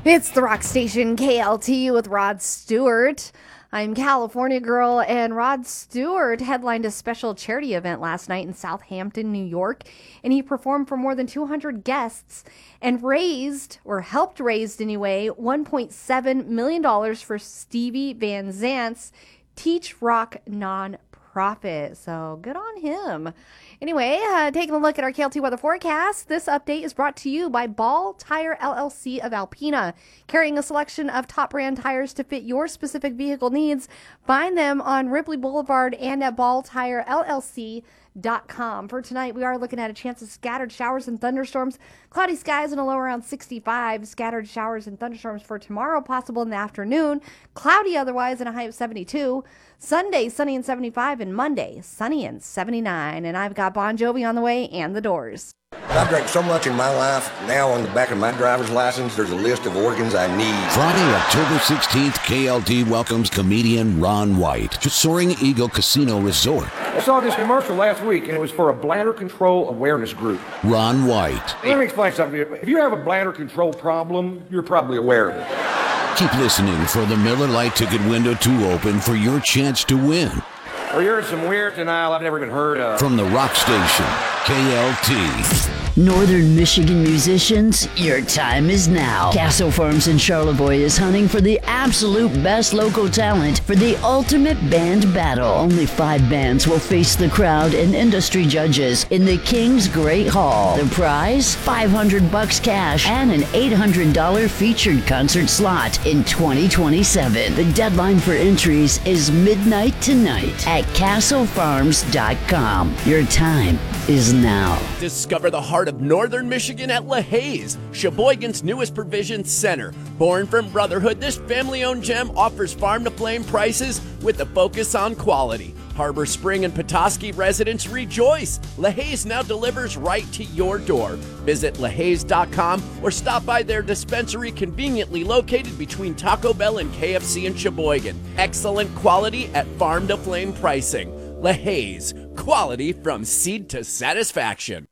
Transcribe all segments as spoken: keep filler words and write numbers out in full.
It's the Rock Station K L T with Rod Stewart. I'm California Girl, and Rod Stewart headlined a special charity event last night in Southampton, New York, and he performed for more than two hundred guests and raised, or helped raise anyway, one point seven million dollars for Stevie Van Zandt's Teach Rock nonprofit. So good on him. Anyway, uh, taking a look at our K L T weather forecast, this update is brought to you by Ball Tire L L C of Alpena, carrying a selection of top brand tires to fit your specific vehicle needs. Find them on Ripley Boulevard and at ball tire L L C dot com. For tonight, we are looking at a chance of scattered showers and thunderstorms. Cloudy skies and a low around sixty-five. Scattered showers and thunderstorms for tomorrow, possible in the afternoon. Cloudy otherwise, and a high of seventy-two. Sunday, sunny and seventy-five, and Monday, sunny and seventy-nine. And I've got Bon Jovi on the way and the Doors. I've drank so much in my life, now on the back of my driver's license, there's a list of organs I need. Friday, October sixteenth, K L T welcomes comedian Ron White to Soaring Eagle Casino Resort. I saw this commercial last week, and it was for a bladder control awareness group. Ron White. Let me explain something to you. If you have a bladder control problem, you're probably aware of it. Keep listening for the Miller Lite ticket window to open for your chance to win. Or you're in some weird denial I've never even heard of. From the Rock Station, K L T. Northern Michigan musicians, your time is now. Castle Farms in Charlevoix is hunting for the absolute best local talent for the ultimate band battle. Only five bands will face the crowd and industry judges in the King's Great Hall. The prize, five hundred bucks cash and an eight hundred dollars featured concert slot in twenty twenty-seven. The deadline for entries is midnight tonight at castle farms dot com. Your time is now. Discover the heart of Northern Michigan at LaHaye's, Sheboygan's newest provision center. Born from brotherhood, this family-owned gem offers farm-to-flame prices with a focus on quality. Harbor Spring and Petoskey residents rejoice. LaHaye's now delivers right to your door. Visit lahayes dot com or stop by their dispensary conveniently located between Taco Bell and K F C in Sheboygan. Excellent quality at farm-to-flame pricing. LaHaye's, quality from seed to satisfaction.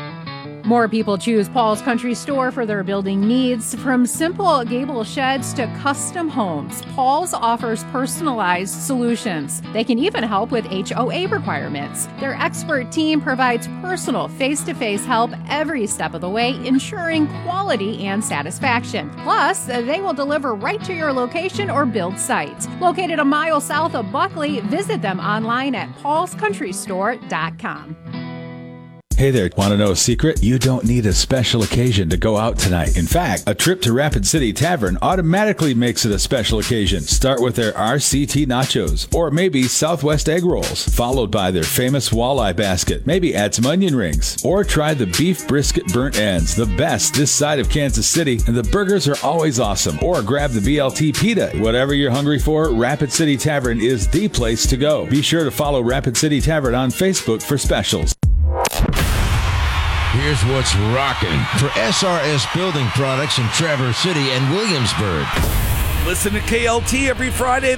More people choose Paul's Country Store for their building needs. From simple gable sheds to custom homes, Paul's offers personalized solutions. They can even help with H O A requirements. Their expert team provides personal, face-to-face help every step of the way, ensuring quality and satisfaction. Plus, they will deliver right to your location or build site. Located a mile south of Buckley, visit them online at pauls country store dot com. Hey there, want to know a secret? You don't need a special occasion to go out tonight. In fact, a trip to Rapid City Tavern automatically makes it a special occasion. Start with their R C T nachos, or maybe Southwest egg rolls, followed by their famous walleye basket. Maybe add some onion rings, or try the beef brisket burnt ends, the best this side of Kansas City, and the burgers are always awesome. Or grab the B L T pita. Whatever you're hungry for, Rapid City Tavern is the place to go. Be sure to follow Rapid City Tavern on Facebook for specials. Here's what's rocking for S R S Building Products in Traverse City and Williamsburg. Listen to K L T every Friday